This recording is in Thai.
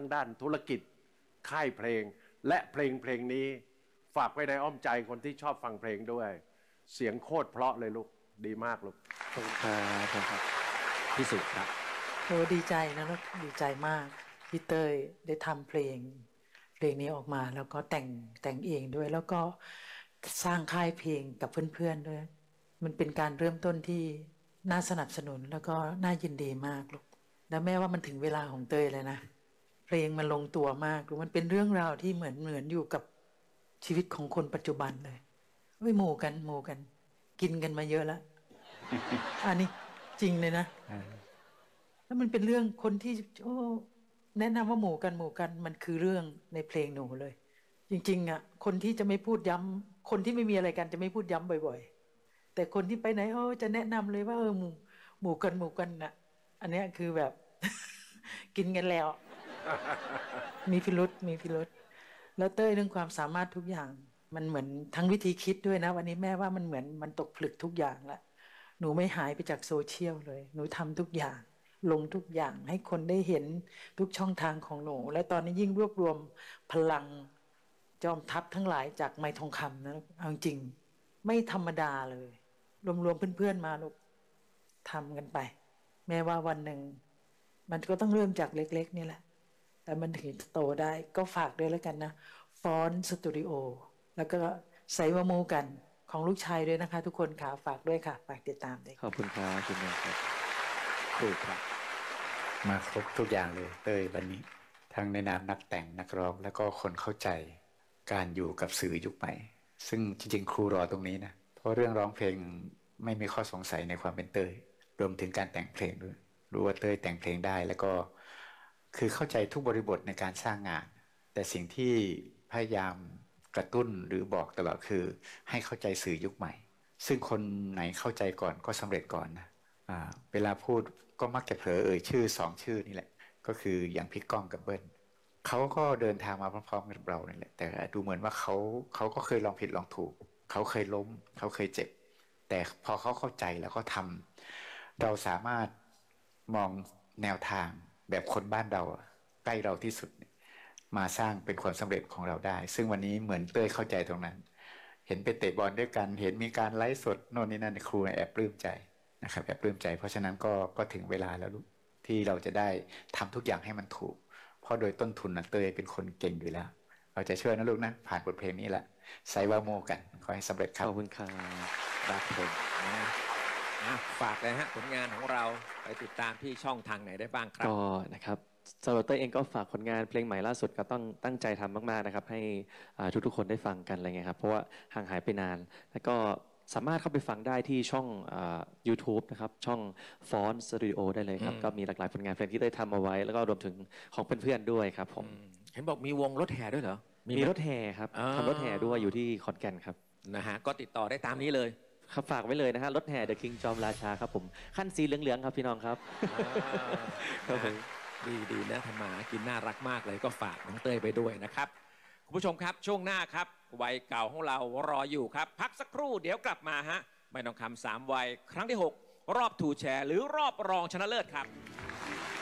ทั้งด้านธุรกิจค่ายเพลงและเพลงนี้ฝากไว้ในอ้อมใจคนที่ชอบฟังเพลงด้วยเสียงโคตรเพราะเลยลูกดีมากลูกขอบคุณครับพี่สุครับโอ้ดีใจนะลูกดีใจมากพี่เต้ยได้ทำเพลงนี้ออกมาแล้วก็แต่งเองด้วยแล้วก็สร้างค่ายเพลงกับเพื่อนๆด้วยมันเป็นการเริ่มต้นที่น่าสนับสนุนแล้วก็น่ายินดีมากลูกแล้วแม่ว่ามันถึงเวลาของเต้ยเลยนะเพลงมันลงตัวมากลูกมันเป็นเรื่องราวที่เหมือนอยู่กับชีวิตของคนปัจจุบันเลยหมู่กันกินกันมาเยอะแล้ว อันนี้จริงเลยนะแล้วมันเป็นเรื่องคนที่แนะนำว่าหมู่กันมันคือเรื่องในเพลงหนูเลยจริงๆอ่ะคนที่จะไม่พูดย้ำคนที่ไม่มีอะไรกันจะไม่พูดย้ำบ่อยๆแต่คนที่ไปไหนจะแนะนำเลยว่าหมู่กันน่ะอันนี้คือแบบ กินกันแล้ว มีพิรุธแล้วเต้ยเรื่องความสามารถทุกอย่างมันเหมือนทั้งวิธีคิดด้วยนะวันนี้แม่ว่ามันเหมือนมันตกผลึกทุกอย่างละหนูไม่หายไปจากโซเชียลเลยหนูทำทุกอย่างลงทุกอย่างให้คนได้เห็นทุกช่องทางของหนูและตอนนี้ยิ่งรวบรวมพลังจอมทัพทั้งหลายจากไม้ทองคำนะเอาจริงไม่ธรรมดาเลยรวมเพื่อนๆมาลูกทำกันไปแม้ว่าวันหนึ่งมันก็ต้องเริ่มจากเล็กๆนี่แหละแต่มันถึงโตได้ก็ฝากด้วยแล้วกันนะฟอนต์สตูดิโอแล้วก็ใส่วามูกันของลูกชายด้วยนะคะทุกคนค่ะฝากด้วยค่ะฝากติดตามด้วยขอบคุณครับคุณแม่ครับถูกครับมาครบทุกอย่างเลยเต้ยวันนี้ทั้งในนามนักแต่งนักร้องแล้วก็คนเข้าใจการอยู่กับสื่อยุคใหม่ซึ่งจริงๆครูรอตรงนี้นะเพราะเรื่องร้องเพลงไม่มีข้อสงสัยในความเป็นเต้ยรวมถึงการแต่งเพลงด้วยรู้ว่าเต้ยแต่งเพลงได้แล้วก็คือเข้าใจทุกบริบทในการสร้างงานแต่สิ่งที่พยายามกระตุ้นหรือบอกตลอดคือให้เข้าใจสื่อยุคใหม่ซึ่งคนไหนเข้าใจก่อนก็สำเร็จก่อนนะเวลาพูดก็มักจะเผลอชื่อ2ชื่อนี่แหละก็คืออย่างพี่ก้องกับเบิ้ลเขาก็เดินทางมาพร้อมๆกับเรานี่แหละแต่ดูเหมือนว่าเขาก็เคยลองผิดลองถูกเขาเคยล้มเขาเคยเจ็บแต่พอเขาเข้าใจแล้วก็ทำเราสามารถมองแนวทางแบบคนบ้านเราใกล้เราที่สุดมาสร้างเป็นความสำเร็จของเราได้ซึ่งวันนี้เหมือนเต้ยเข้าใจตรงนั้นเห็นไปเตะบอลด้วยกันเห็นมีการไลฟ์สดโน่นนี่นั่นครูแอบปลื้มใจนะครับแอบปลื้มใจเพราะฉะนั้นก็ถึงเวลาแล้วลูกที่เราจะได้ทำทุกอย่างให้มันถูกเพราะโดยต้นทุนนะเต้ยเป็นคนเก่งอยู่แล้วเราจะช่วยนะลูกนะผ่านบทเพลงนี้แหละไซวาโมกันขอให้สำเร็จครับขอบคุณครับรักผมนะฝากเลยฮะผลงานของเราไปติดตามที่ช่องทางไหนได้บ้างครับก็นะครับสำหรับเต้ยเองก็ฝากผลงานเพลงใหม่ล่าสุดก็ต้องตั้งใจทำมากๆนะครับให้ทุกๆคนได้ฟังกันอะไรเงี้ยครับเพราะว่าห่างหายไปนานแล้วก็สามารถเข้าไปฟังได้ที่ช่องYouTube นะครับช่อง Font Studio ได้เลยครับก็มีหลากหลายผลงานเพลงที่ได้ทำเอาไว้แล้วก็รวมถึงของเพื่อนๆด้วยครับผมเห็นบอกมีวงรถแห่ด้วยเหรอมีรถแห่ครับทำรถแห่ด้วยอยู่ที่ขอนแก่นครับนะฮะก็ติดต่อได้ตามนี้เลยครับฝากไว้เลยนะฮะรถแห่ The King จอมราชาครับผมขั้นสีเหลืองๆครับพี่น้องครับครับผมดีนะทำมากินน่ารักมากเลยก็ฝากน้องเต้ยไปด้วยนะครับคุณผู้ชมครับช่วงหน้าครับวัยเก่าของเรารออยู่ครับพักสักครู่เดี๋ยวกลับมาฮะไม่ต้องคำ3 วัยครั้งที่ 6 รอบถูแชร์หรือรอบรองชนะเลิศครับ